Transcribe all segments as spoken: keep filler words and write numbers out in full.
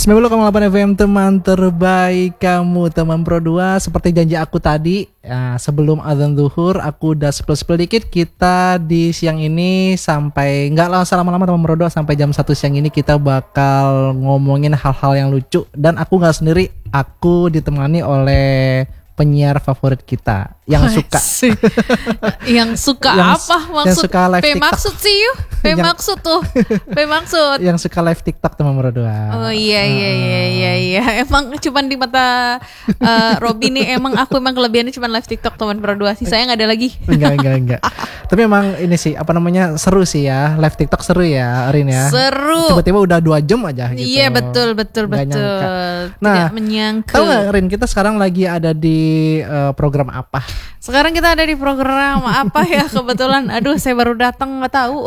sembilan puluh koma delapan F M, teman terbaik kamu, teman Pro dua. Seperti janji aku tadi, ya, sebelum azan zuhur aku udah spill-spill dikit. Kita di siang ini sampai nggak lah lama-lama teman Pro dua, sampai jam satu siang ini kita bakal ngomongin hal-hal yang lucu. Dan aku nggak sendiri, aku ditemani oleh penyiar favorit kita yang suka yang suka yang, apa maksud yang suka live P TikTok. maksud sih yuk P Yang- maksud tuh P maksud yang suka live TikTok teman Pro dua. oh iya iya iya iya iya emang cuman di mata uh, Robby nih emang aku emang kelebihannya cuman live TikTok teman Pro dua sih, saya nggak ada lagi. Enggak enggak enggak. Tapi emang ini sih apa namanya, seru sih ya, live TikTok seru ya Rin ya. Seru. Tiba-tiba udah dua jam aja gitu. Iya betul betul Nggak betul. nyangka. Tidak Nah, menyangka. tahu nggak Rin, kita sekarang lagi ada di uh, program apa? Sekarang kita ada di program apa ya kebetulan. Aduh saya baru datang nggak tahu.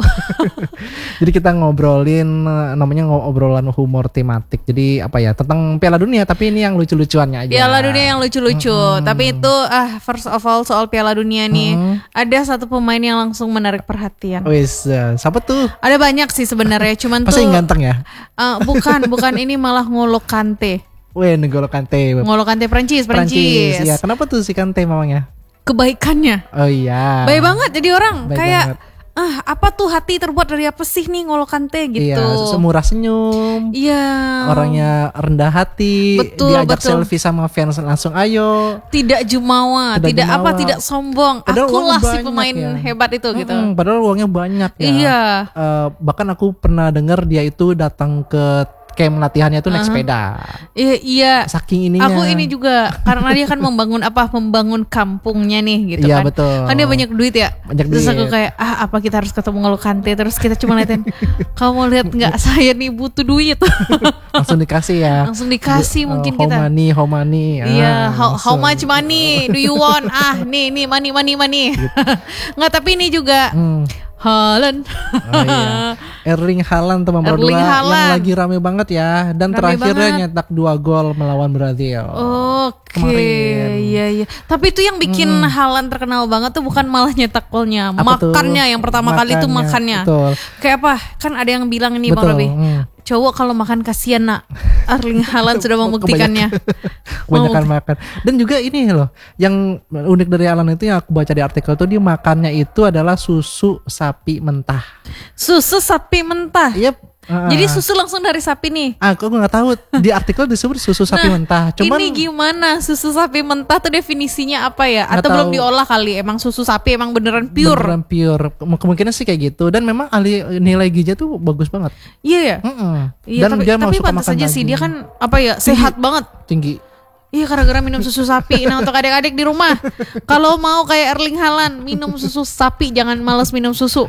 Jadi kita ngobrolin uh, namanya ngobrolan humor tematik. Jadi apa ya, tentang Piala Dunia, tapi ini yang lucu-lucuannya aja. Piala Dunia yang lucu-lucu. Hmm. Tapi itu ah first of all soal Piala Dunia nih, Hmm. ada satu pemain yang langsung menarik perhatian. Wis, uh, siapa tuh? Ada banyak sih sebenarnya, cuman Pasti tuh yang ganteng ya? uh, bukan bukan ini malah Ngolo Kante. Weh, N'Golo Kante. Ngolo Kante Prancis, Prancis. Iya, kenapa tuh si Kante mamanya? Kebaikannya. Oh iya. Baik banget jadi orang Baik kayak banget. ah apa tuh hati terbuat dari apa sih nih Ngolo Kante gitu. Iya, semurah senyum. Iya. Orangnya rendah hati, Betul, diajak betul. selfie sama fans langsung ayo. Tidak jumawa, Tidak tidak, apa, jumawa. tidak sombong. Padahal Akulah uangnya si banyak pemain ya. hebat itu gitu. Mm-mm, padahal uangnya banyak ya. Iya. Eh, bahkan aku pernah dengar dia itu datang ke camp latihannya itu naik Uh-huh. sepeda. Iya, iya. Saking ininya. Aku ini juga karena dia kan membangun apa membangun kampungnya nih gitu Iya, kan. betul. Kan dia banyak duit ya. Banyak Terus aku duit. kayak ah apa kita harus ketemu Ngolo Kante, terus kita cuma liatin kamu mau lihat nggak saya nih butuh duit. Langsung dikasih ya. Langsung dikasih Eh, mungkin how kita. money, how money. Iya, Ah, how, how langsung. much money do you want? Ah, nih nih money money money. Nggak, tapi ini juga Hmm. Haaland. Oh iya. Erling Haaland teman Pro Erling dua yang Haaland. lagi rame banget ya, dan Rame terakhirnya banget. nyetak dua gol melawan Brazil. Oke, Kemarin. iya iya. Tapi itu yang bikin Haaland terkenal banget tuh bukan malah nyetak golnya, Apa tuh? makannya yang pertama kali itu makannya. Betul. Kayak apa? Kan ada yang bilang ini Bang Betul. Robi. Hmm. Cowok kalau makan kasihan nak. Erling Haaland sudah membuktikannya. Kebanyakan makan. Dan juga ini loh, yang unik dari Haaland itu yang aku baca di artikel tuh, dia makannya itu adalah susu sapi mentah. Susu sapi mentah. Yep. Ah. Jadi susu langsung dari sapi nih. Aku nggak tahu di artikel disebut susu sapi Nah, mentah. Cuman ini gimana susu sapi mentah tuh definisinya apa ya? Nggak Atau belum tahu. diolah kali? Emang susu sapi emang beneran pure? beneran pure. Kem- Kemungkinan sih kayak gitu. Dan memang ahli nilai gizi tuh bagus banget. Iya ya. Mm-mm. Iya, Dan tapi, dia mau tapi suka pantas makan aja sih daging. dia kan apa ya sehat banget. Tinggi. Iya gara-gara minum susu sapi. Nah untuk adik-adik di rumah, kalau mau kayak Erling Haaland minum susu sapi, jangan males minum susu.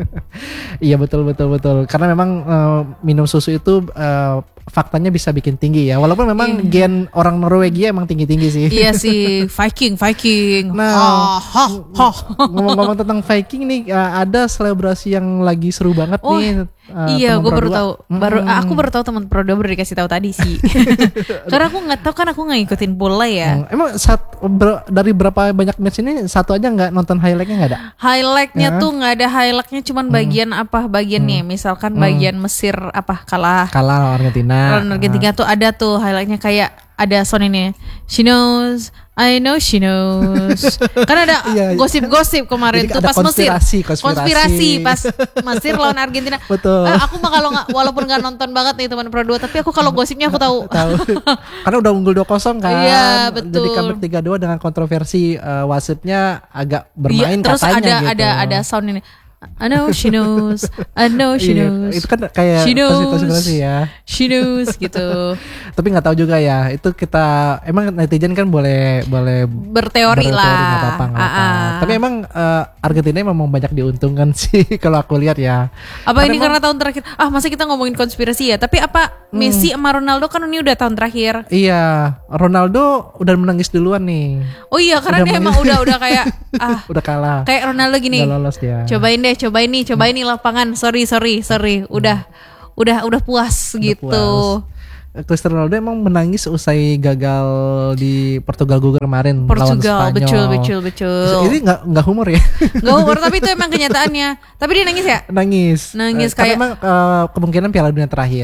Iya betul betul betul. Karena memang eh, minum susu itu eh, faktanya bisa bikin tinggi ya. Walaupun memang gen orang Norwegia emang tinggi-tinggi sih. Iya sih, Viking, Viking. Nah, Ah, hah, hah. Ngomong-ngomong tentang Viking nih, eh, ada selebrasi yang lagi seru banget Oh, nih. eh, iya, teman gue Pro baru dua. tahu. Baru aku baru tahu teman Pro dua baru dikasih tahu tadi sih. Karena aku nggak tahu kan aku nggak ngikutin bola ya. Hmm, Emang saat, ber- dari berapa banyak match ini satu aja nggak nonton highlightnya nggak ada? Highlightnya Ya. tuh nggak ada highlightnya, cuman bagian apa bagian nih, misalkan bagian Mesir apa kalah. Kalah lawan Argentina. Lawan Argentina tuh ada tuh highlightnya kayak ada sound ini. She knows, I know she knows. Kan ada Iya, iya. gosip-gosip kemarin Jadi tuh ada pas Mesir. konspirasi, konspirasi. pas Mesir lawan Argentina. Betul. Eh, aku mah kalau nggak walaupun nggak nonton banget nih teman Pro dua, tapi aku kalau gosipnya aku tahu. Tahu. Karena udah unggul dua kosong kan. Iya, betul. Jadi comeback tiga dua dengan kontroversi eh, wasitnya agak Iya, bermain terus katanya ada gitu. ada ada sound ini. I know she knows, I know she Iya, knows. itu kan kayak She knows. konspirasi ya. She knows gitu. Tapi nggak tahu juga ya. Itu kita emang netizen kan boleh boleh Berteori, berteori, lah. nggak apa-apa, nggak apa-apa. Ah, ah. Tapi emang eh, Argentina memang banyak diuntungkan sih kalau aku lihat ya. Apa ini emang- karena tahun terakhir? Ah, masa kita ngomongin konspirasi ya? Tapi apa Hmm. Messi sama Ronaldo kan ini udah tahun terakhir. Iya, Ronaldo udah menangis duluan nih. Oh iya, karena Udah dia menang. emang udah udah kayak ah Udah kalah. kayak Ronaldo gini. Udah lolos dia. Cobain deh, cobain nih, cobain nih lapangan. Sorry, sorry, sorry. Udah udah udah puas Udah gitu. puas. Cristiano Ronaldo emang menangis usai gagal di Portugal Gugur kemarin lawan Portugal, Spanyol. betul, betul, betul. Ini nggak nggak humor ya? Gak humor, tapi itu emang kenyataannya. Tapi dia nangis ya? Nangis. Nangis Eh, karena kayak- emang eh, kemungkinan Piala Dunia terakhir.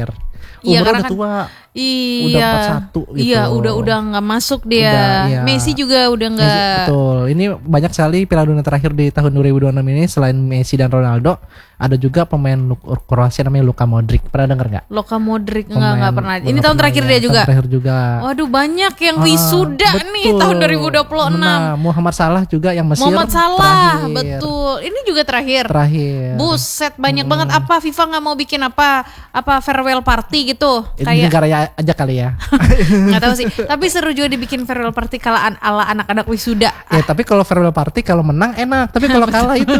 Iya, Umurnya karena udah kan- tua. Iya, Udah empat puluh satu gitu. Iya, udah udah nggak masuk dia. Udah, iya. Messi juga udah nggak. Messi, betul. Ini banyak sekali Piala Dunia terakhir di tahun dua ribu dua puluh enam ini selain Messi dan Ronaldo, ada juga pemain Lu- Kroasia namanya Luka Modric. Pernah dengar nggak? Luka Modric nggak Pemain- nggak pernah. Ini nggak tahun pernah terakhir ya, dia tahun juga. Terakhir juga. Waduh, banyak yang Ah, wisuda nih betul. tahun dua ribu dua puluh enam. Nah, Muhammad Salah juga yang Mesir. Muhammad Salah, terakhir. betul. Ini juga terakhir. Terakhir. Buset, banyak banget. Apa FIFA nggak mau bikin apa apa farewell party gitu? Ini Kayak negara ya aja kali ya. nggak tahu sih. Tapi seru juga dibikin farewell party kala an- ala anak-anak wisuda. Ya tapi kalau farewell party kalau menang enak, tapi kalau kalah itu.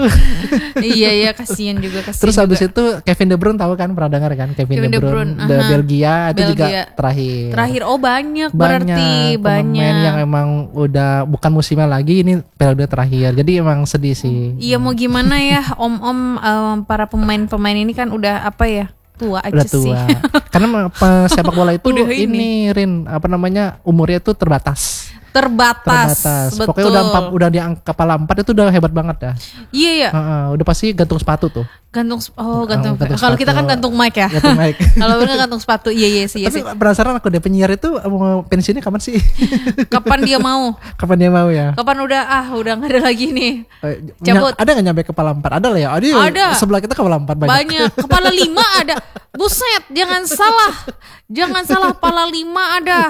Iya iya, kasihan juga kasihan. Terus habis juga. itu Kevin De Bruyne tahu kan, pernah dengar kan Kevin, Kevin De De Bruyne, Bruyne, de aha. Belgia itu juga Belgia. terakhir. Terakhir oh banyak, banyak berarti pemain banyak. yang emang udah bukan musimnya lagi, ini Piala Dunia terakhir. Jadi emang sedih sih. Iya mau gimana ya om-om em, para pemain-pemain ini kan udah apa ya tua aja Udah sih. tua. Karena pe- sepak bola itu Udah ini. ini. Rin apa namanya umurnya itu terbatas. Terbatas, Terbatas. betul. Pokoknya udah empat, udah di angka kepala empat itu udah hebat banget dah. Iya ya, Heeh, udah pasti gantung sepatu tuh. gantung sep- oh gantung. Gantung Kalau kita kan sepatu. gantung mic ya. Gantung mic. Kalau bener gantung sepatu, iya iya sih, iya Tapi sih. penasaran aku deh, penyiar itu mau pensiunnya kapan sih? Kapan dia mau? Kapan dia mau ya? Kapan udah ah udah nggak ada lagi nih. Eh, Cabut. ny- Ada nggak nyampe kepala empat? Ada lah ya. Ada. Ada. Sebelah kita kepala empat banyak. Banyak. Kepala lima ada. Buset, jangan salah. Jangan salah, kepala lima ada.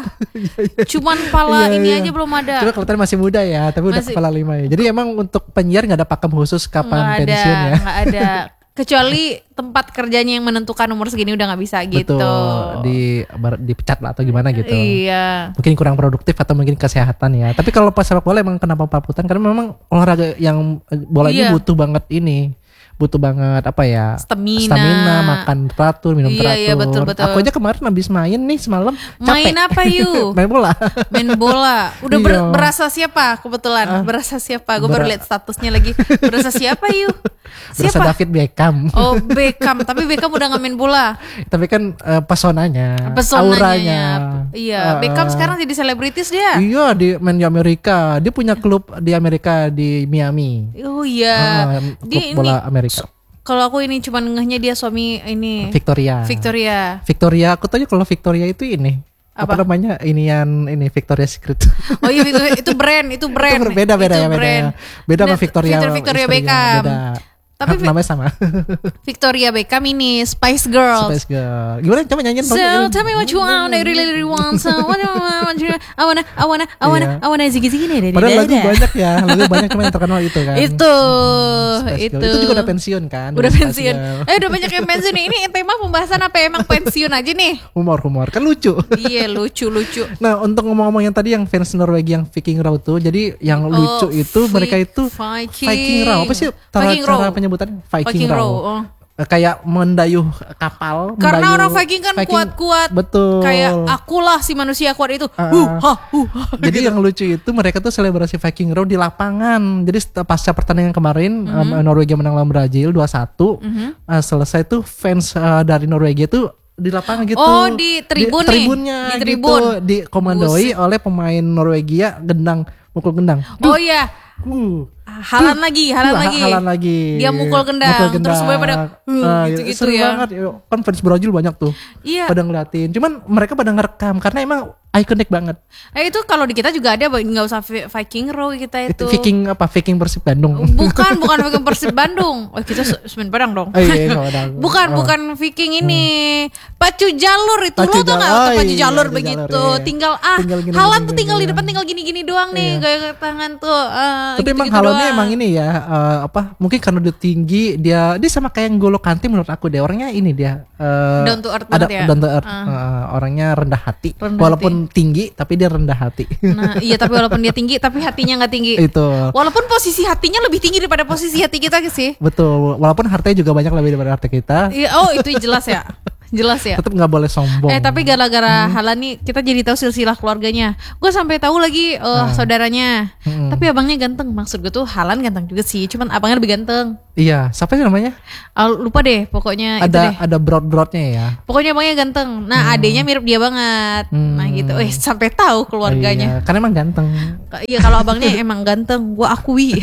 Cuman kepala Iya, ini iya. aja belum ada. Cuma kelihatan masih muda ya, tapi udah Masih- kepala lima ya. Jadi emang untuk penyiar nggak ada pakem khusus kapan Nggak ada, pensiun ya. nggak ada. Kecuali tempat kerjanya yang menentukan umur segini udah nggak bisa gitu. Betul. Di bar- dipecat lah atau gimana gitu. Iya. Mungkin kurang produktif atau mungkin kesehatan ya. Tapi kalau pas sepak bola emang kenapa paputan? Karena memang olahraga yang eh, bola ini Iya. butuh banget ini. Butuh banget apa ya? Stamina. makan teratur, minum Iya, teratur. iya, betul, betul. Aku aja kemarin habis main nih semalam capek. Main apa yuk? Main bola. Main bola. Udah ber- Iya. berasa siapa kebetulan? Berasa siapa? Gue baru ber- lihat statusnya lagi. Berasa siapa yuk? Berasa Siapa? David Beckham. Oh Beckham. Tapi Beckham udah nggak main bola. Tapi kan eh, pesonanya, Pesonanya auranya. ya. Iya. Eh, Beckham sekarang jadi selebritis dia. Iya, di main di Amerika. Dia punya klub di Amerika di Miami. Oh iya. Eh, klub Dia ini. bola Amerika. Kalau aku ini cuman ngehnya dia suami ini. Victoria. Victoria. Victoria, aku tanya kalau Victoria itu ini apa, Apa? namanya? Inian ini Victoria Secret. Oh iya Victoria, itu brand, itu brand. Itu berbeda beda Itu ya beda. brand. Ya. Beda sama Dan Victoria. Victor- Victoria istrinya, Beckham. Beda. Tapi Tapi namanya sama. Victoria Beckham ini Spice Girls. Spice Girl. Gimana coba nyanyiin So tell me what you want, I really really want. So what I want, I wanna, I wanna, I wanna, Iya. I wanna zigi zigi nih dari Padahal lagu dada. banyak ya, lagu banyak cuma yang terkenal itu kan. Itu, Spice Girl. itu. Itu juga udah pensiun kan. Udah Spice pensiun. Girl. Eh udah banyak yang pensiun nih. Ini tema pembahasan apa emang pensiun aja nih? Humor-humor kan lucu. Iya lucu lucu. Nah, untuk ngomong-ngomong yang tadi yang fans Norwegia yang Viking Row tuh, jadi yang lucu Oh, itu Vi- mereka itu Viking. Row. Apa sih cara, Viking cara Row. penyebutannya? Viking, Viking Row. Row. Oh. Eh, Kayak mendayuh kapal. Karena mendayuh- orang Viking kan kuat-kuat. Betul. Kayak akulah si manusia kuat itu. Ah. Huh, ha, huh, ha. Jadi yang lucu itu mereka tuh selebrasi Viking Row di lapangan. Jadi setelah pasca pertandingan kemarin Mhm. um, Norwegia menang lawan Brazil dua satu. Mhm. Uh, selesai tuh fans uh, dari Norwegia tuh di lapangan gitu. Oh, di tribun nih. tribunnya Di tribun. gitu, dikomandoi oleh pemain Norwegia gendang, mukul gendang. Oh iya. Uh, Halan lagi, halan Wah, lagi. halan lagi. Dia mukul gendang, terus semuanya pada, uh, Ah, gitu-gitu seru ya. banget. Kan fans Brazil banyak tuh. Iya. Pada ngeliatin. Cuman mereka pada ngerekam karena emang ikonik banget. Eh itu kalau di kita juga ada, nggak usah Vi- Viking Row kita Itu itu. Viking apa? Viking Persib Bandung. Bukan, bukan Viking Persib Bandung. Oh kita se- semen Padang dong. Oh, iya, nggak ada. Bukan, Oh. bukan Viking ini. Pacu jalur itu Pacu lo tau nggak? jalur. Oh, Pacu iya, jalur pacu begitu. jalur, iya. Tinggal ah, Tinggal gini, Halan gini, tuh tinggal gini, di depan iya. tinggal gini-gini doang nih, Iya. gaya tangan tuh. ah, Tapi emang gitu-gitu Halonnya doang. emang ini ya eh, apa? Mungkin karena udah tinggi dia dia sama kayak N'Golo Kante menurut aku deh. Orangnya ini dia eh, Down to earth ada banget ya. down to earth. Ah. Eh, orangnya rendah hati. Rendah Walaupun tinggi tapi dia rendah hati. Nah, iya tapi walaupun dia tinggi tapi hatinya nggak tinggi. Itu. Walaupun posisi hatinya lebih tinggi daripada posisi hati kita sih. Betul. Walaupun hartanya juga banyak lebih daripada harta kita, Iya, oh itu jelas ya. Jelas ya. tetap nggak boleh sombong. Eh tapi gara-gara Halan nih kita jadi tahu silsilah keluarganya. Gue sampai tahu lagi eh Ah. saudaranya. Mm-mm. Tapi abangnya ganteng. Maksud gue tuh Halan ganteng juga sih. Cuman abangnya lebih ganteng. Iya, siapa sih namanya? Ah, lupa deh pokoknya itu deh. Ada ada broad-broadnya ya. Pokoknya abangnya ganteng. Nah adenya mirip dia banget. Hmm. Nah gitu. Eh sampai tahu keluarganya. Iya, karena emang ganteng. Iya kalau abangnya emang ganteng. Gue akui.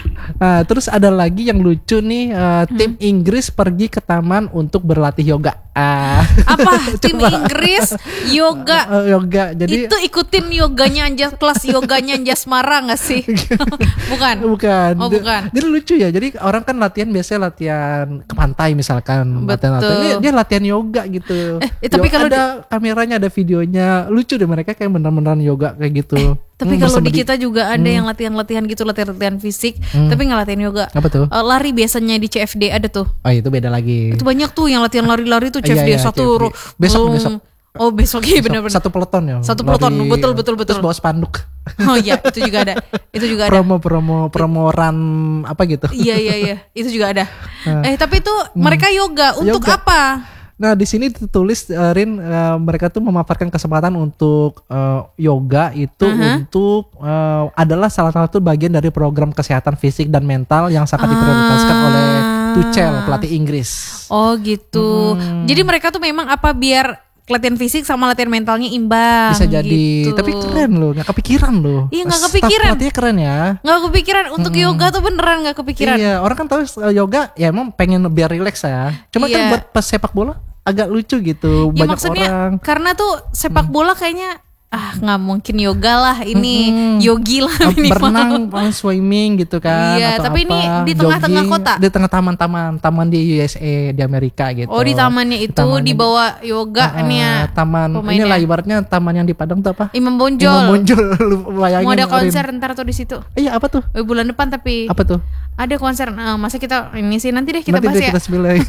Nah, terus ada lagi yang lucu nih, eh, tim Hmm. Inggris pergi ke taman untuk berlatih yoga. Ah. Apa? Tim Inggris yoga. Uh, yoga. Jadi itu ikutin yoganya Anjas, kelas yoganya Anjas Mara nggak sih? Bukan. Bukan. Oh bukan. Jadi lucu ya. Jadi orang kan latihan biasanya latihan ke pantai misalkan. Betul. Latihan, latihan. Dia, dia latihan yoga gitu. Eh, eh, tapi Yo, kalau ada di... kameranya, ada videonya. Lucu deh mereka kayak beneran yoga kayak gitu. Eh, tapi hmm, kalau di di... kita juga ada hmm. yang latihan-latihan gitu, latihan-latihan fisik, hmm. tapi nggak latihan yoga. Apa tuh? Uh, lari biasanya di C F D ada tuh. Oh itu beda lagi. Itu banyak tuh yang latihan lari-lari tuh C F D iya, iya, satu. C F D. Besok um, besok. Oh besok iya benar-benar. Satu peloton ya. Satu peloton, lari, betul betul betul. Terus bawa spanduk. Oh iya, itu juga ada. Itu juga ada. Promo promo promo run apa gitu. Iya iya iya, itu juga ada. Nah. Eh tapi itu mereka yoga untuk yoga. Apa? Nah di sini ditulis uh, Rin uh, mereka tuh memaparkan kesempatan untuk uh, yoga itu uh-huh. untuk uh, adalah salah satu bagian dari program kesehatan fisik dan mental yang sangat diprioritaskan ah. oleh Tuchel, pelatih Inggris. Oh gitu. Hmm. Jadi mereka tuh memang apa biar latihan fisik sama latihan mentalnya imbang. Bisa jadi, gitu. Tapi keren loh, nggak kepikiran loh. Iya nggak kepikiran. Pelatihnya keren ya. Nggak kepikiran untuk hmm. yoga tuh beneran nggak kepikiran. Iya, orang kan tahu yoga ya emang pengen biar rileks ya. Cuma iya. kan buat pas sepak bola agak lucu gitu. Ya, banyak maksudnya, orang. Karena tuh sepak bola kayaknya ah nggak mungkin yoga lah ini hmm. yogi lah minimal. Berenang, swimming gitu kan. Iya, atau tapi apa, ini di tengah-tengah kota. Di tengah taman-taman, taman di U S A di Amerika gitu. Oh di tamannya itu tamannya dibawa yoga uh, nih ya. Taman ini lah ibaratnya taman yang di Padang tuh apa? Imam Bonjol. Imam Bonjol. Bayangin. Mau ada konser ntar tuh di situ. Iya apa tuh? Eh, bulan depan tapi. Apa tuh? Ada konser, uh, masa kita ini sih nanti deh kita nanti bahas deh ya. Kita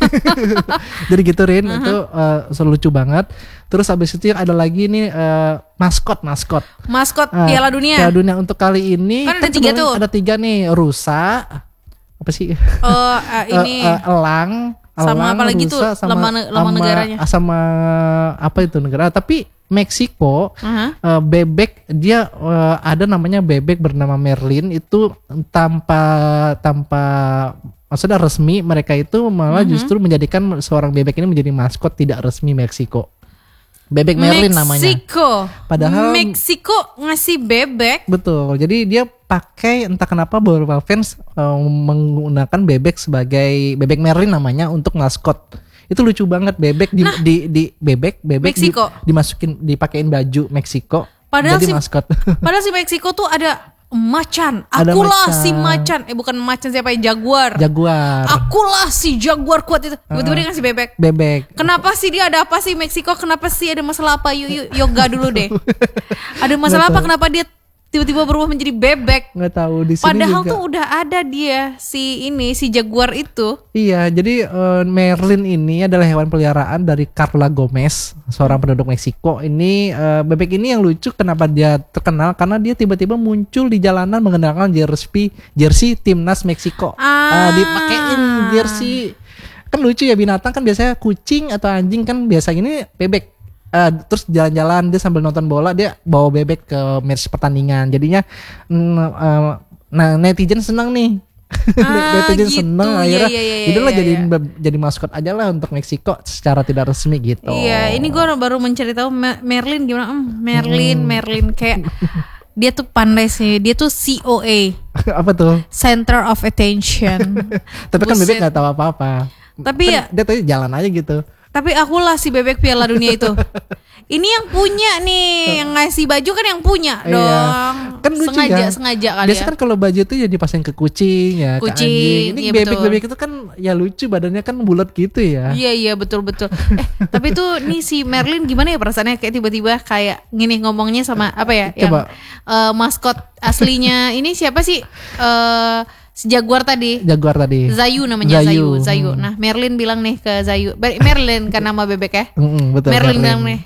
Jadi gitu Rin, uh-huh. itu uh, lucu banget. Terus habis itu ada lagi nih uh, maskot, maskot. Maskot uh, Piala Dunia. Piala Dunia untuk kali ini. Kan ada tiga tuh. Ada tiga nih, rusa, apa sih? Oh uh, ini. uh, uh, elang. Sama elang, apa lagi tuh? Sama, lama, lama sama, negaranya. Sama apa itu negara? Tapi Meksiko, uh-huh. uh, bebek dia uh, ada namanya bebek bernama Merlin itu tanpa tanpa maksudnya resmi mereka itu malah uh-huh. justru menjadikan seorang bebek ini menjadi maskot tidak resmi Meksiko. Bebek Merlin Meksiko. namanya. Padahal Meksiko ngasih bebek. Betul. Jadi dia pakai entah kenapa beberapa fans uh, menggunakan bebek sebagai bebek Merlin namanya untuk maskot. Itu lucu banget bebek di, nah, di, di bebek bebek di, dimasukin dipakein baju Meksiko padahal jadi si, maskot. Padahal si Meksiko tuh ada macan. Ada Akulah macan. si macan. Eh bukan macan siapa ya jaguar. Jaguar. Akulah si jaguar kuat itu. Tiba-tiba uh, dia ngasih bebek. Bebek. Kenapa sih dia ada apa sih Meksiko? Kenapa sih ada masalah apa? Yuk, yuk yoga dulu deh. Ada masalah apa? Kenapa dia tiba-tiba berubah menjadi bebek? Nggak tahu di sini. Padahal juga. tuh udah ada dia si ini si jaguar itu. Iya, jadi uh, Merlin ini adalah hewan peliharaan dari Carla Gomez, seorang penduduk Meksiko. Ini uh, bebek ini yang lucu kenapa dia terkenal karena dia tiba-tiba muncul di jalanan mengenakan jersey jersey timnas Meksiko. Ah. Uh, dipakein jersey. Kan lucu ya, binatang kan biasanya kucing atau anjing kan biasa ini bebek. Uh, terus jalan-jalan dia sambil nonton bola dia bawa bebek ke match pertandingan jadinya mm, uh, nah netizen senang nih. Ah, netizen gitu. senang iya, akhirnya iya, iya, itulah iya, jadi iya. jadi maskot aja lah untuk Meksiko secara tidak resmi gitu. Iya, ini gue baru mencari tahu Merlin gimana. Hmm, Merlin, hmm. Merlin kayak dia tuh pandai sih. Dia tuh C O A. Apa tuh? Center of Attention. Tapi kan bebek nggak tahu apa-apa. Tapi kan ya dia tuh jalan aja gitu. Tapi akulah si bebek Piala Dunia itu. Ini yang punya nih, yang ngasih baju kan yang punya dong. Iya. Kan lucu sengaja, ya. sengaja kali biasa ya. kan kalau baju itu ya dipasang ke kucing ya, kucing, ke anjing. Ini iya, bebek-bebek itu kan ya lucu, badannya kan bulat gitu ya. Iya iya betul betul. eh tapi tuh nih si Merlin gimana ya perasaannya kayak tiba-tiba kayak gini ngomongnya sama apa ya? Coba. Yang uh, maskot aslinya ini siapa sih? Uh, Si Jaguar tadi. Jaguar tadi. Zayu namanya Zayu. Zayu. Zayu. Hmm. Nah Merlin bilang nih ke Zayu. Merlin kan nama bebek ya. Mm, betul. Merlin, Merlin bilang nih.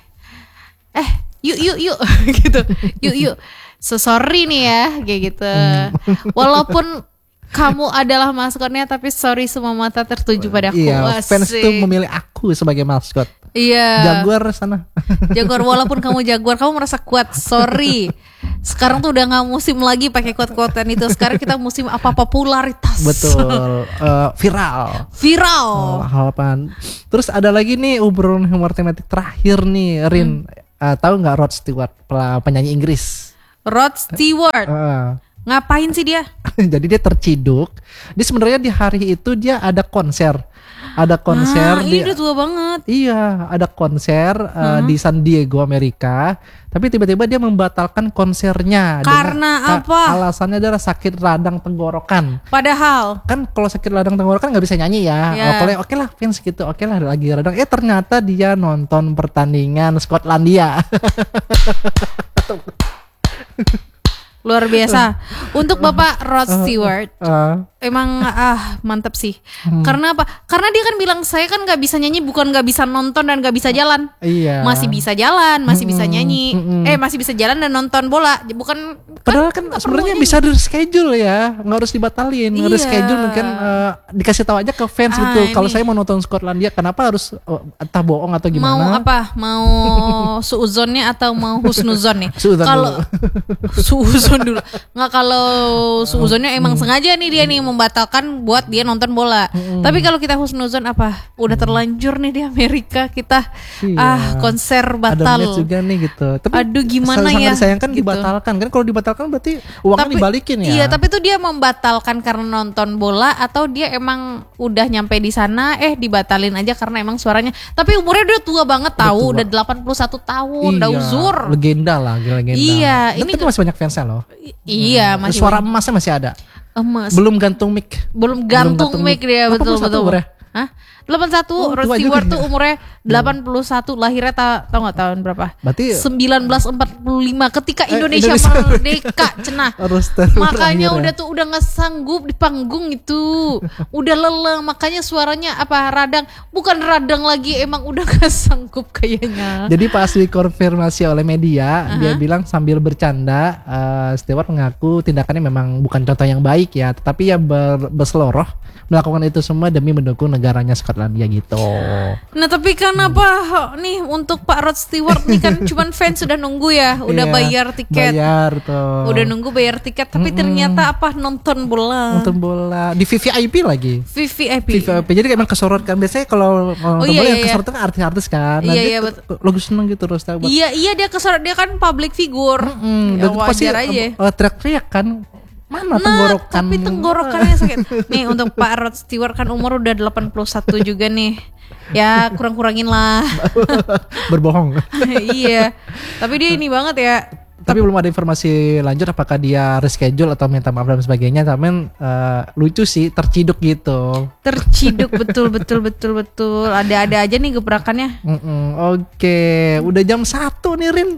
Eh yuk yuk yuk gitu. Yuk yuk. So sorry nih ya kayak gitu. Hmm. Walaupun kamu adalah maskotnya tapi sorry semua mata tertuju padaku. Iya. Fans tuh memilih aku sebagai maskot. Iya. Jaguar sana. Jaguar walaupun kamu jaguar kamu merasa kuat. Sorry. Sekarang tuh udah gak musim lagi pakai kuat-kuatan itu. Sekarang kita musim apa popularitas. Betul. uh, viral. Viral. Oh, halapan. Terus ada lagi nih obrolan humor tematik terakhir nih, Rin. Hmm. Uh, tahu nggak Rod Stewart, penyanyi Inggris? Rod Stewart. Uh. Ngapain sih dia? Jadi dia terciduk. Dia sebenarnya di hari itu dia ada konser. ada konser Ah, di ini udah tua banget. iya, ada konser uh, di San Diego, Amerika. Tapi tiba-tiba dia membatalkan konsernya Karena dengan, apa? Alasannya adalah sakit radang tenggorokan. Padahal Kan kalau sakit radang tenggorokan nggak bisa nyanyi ya. Ya. Oke, oke lah fans gitu. Oke lah lagi radang. Eh ternyata dia nonton pertandingan Skotlandia. luar biasa. Untuk Bapak Rod Stewart, Uh, emang ah mantep sih. Hmm. Karena apa? Karena dia kan bilang saya kan nggak bisa nyanyi, bukan nggak bisa nonton dan nggak bisa jalan. iya. Masih bisa jalan, masih bisa Mm-mm, nyanyi. mm-mm. Eh masih bisa jalan dan nonton bola. Bukan Padahal kan nggak sebenarnya perlu bisa di reschedule ya, nggak harus dibatalin, nggak harus Iya. schedule mungkin eh, dikasih tahu aja ke fans Ah, gitu. Kalau ini. saya mau nonton Skotlandia, kenapa harus oh, entah bohong atau gimana? mau apa? Mau suuzonnya atau mau husnuzon nih? Suudzon Kalau suuzon dulu. Nggak, kalau suuzonnya emang sengaja nih dia nih membatalkan buat dia nonton bola. Tapi kalau kita husnuzon apa? Udah terlanjur nih di Amerika kita Iya. ah konser Ada batal. match juga nih gitu. Tapi Aduh, gimana sangat ya, disayangkan gitu. dibatalkan kan, kalau dibatalkan berarti uangnya dibalikin ya. Iya, tapi tuh dia membatalkan karena nonton bola atau dia emang udah nyampe di sana eh dibatalin aja karena emang suaranya. Tapi umurnya udah tua banget Udah tahu, tua. udah delapan puluh satu tahun, udah Iya, uzur. legenda lah, legenda. Iya, Dan ini tapi masih banyak fansnya loh. I- Iya, masih Suara banyak. emasnya masih ada. emas. Belum gantung mic. Belum gantung mic dia, betul delapan puluh satu betul. umurnya. Hah? delapan puluh satu, Oh, Rod tua Stewart juga tuh ya. umurnya delapan puluh satu, lahirnya ta- tau gak tahun berapa? Berarti seribu sembilan ratus empat puluh lima ketika Eh, Indonesia, Indonesia merdeka, cenah. harus terus Makanya lahir ya. udah tuh udah nggak sanggup di panggung itu, udah lelah, makanya suaranya apa radang, bukan radang lagi, emang udah nggak sanggup kayaknya. Jadi pas dikonfirmasi oleh media, dia bilang sambil bercanda, eh, Stewart mengaku tindakannya memang bukan contoh yang baik ya, tetapi ya ber, berseloroh melakukan itu semua demi mendukung negaranya Skotlandia gitu. Nah tapi kan apa nih untuk Pak Rod Stewart nih kan cuman fans sudah nunggu ya, udah Iya, bayar tiket, Bayar tuh. udah nunggu bayar tiket, tapi ternyata apa nonton bola, nonton bola di V V I P lagi. V V I P. V V I P. Jadi emang kesorot kan, biasanya kalau nonton iya, bola iya, yang iya. kesorot kan artis-artis kan. Nah, Iya, dia iya, tuh lagu seneng gitu terus tahu. Iya iya dia kesorot, dia kan public figure, Hmm, ya, dan pasti wajar aja. eh, teriak-teriak kan. Mana Nah, tenggorokan? tapi tenggorokannya sakit. Nih untuk Pak Rod Stewart kan umur udah delapan puluh satu juga nih. Ya kurang-kurangin lah. Berbohong. Iya. Tapi dia ini banget ya. Tapi belum ada informasi lanjut apakah dia reschedule atau minta maaf dan sebagainya. Tapi eh, lucu sih, terciduk gitu. Terciduk betul betul betul betul. Ada-ada aja nih gebrakannya. Mm-mm, Oke, udah jam satu nih Rin.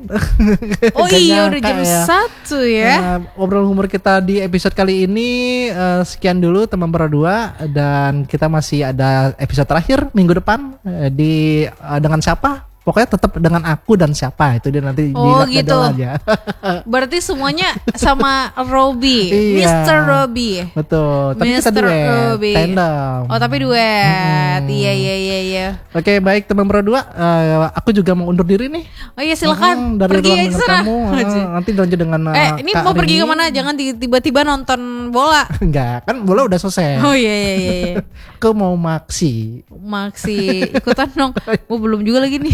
Oh Gak iya udah nyangka jam ya. satu ya. Nah, obrolan humor kita di episode kali ini eh, sekian dulu teman berdua, dan kita masih ada episode terakhir minggu depan eh, di eh, dengan siapa? Pokoknya tetap dengan aku dan siapa itu dia nanti Oh, di gitu. aja. Berarti semuanya sama Robbie, Iya. mister Robbie. Betul. Tapi kita mister duet, Robbie. tandem. Oh tapi duet. Iya iya iya iya. Oke, baik teman berdua, eh, aku juga mau undur diri nih. Oh iya silakan. Mm, dari pergi ruang aja dengar sana. kamu. eh, nanti lanjut dengan Eh eh, ini Kak mau pergi Rini. kemana? Jangan di- tiba-tiba nonton bola. Enggak, kan bola udah selesai. Oh iya iya iya. iya. Aku mau maksi. Maksi ikutan dong. Oh belum juga lagi nih.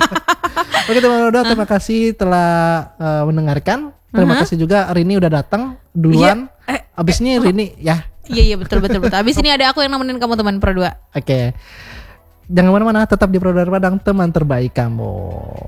Oke teman berdua, terima kasih telah eh, mendengarkan. Terima kasih juga Rini udah datang duluan. Iya. Eh, Abis ini Rini ya. Iya iya betul betul betul. Abis ini ada aku yang nemenin kamu teman berdua. Oke. Jangan kemana-mana, tetap di Produk Padang, teman terbaik kamu.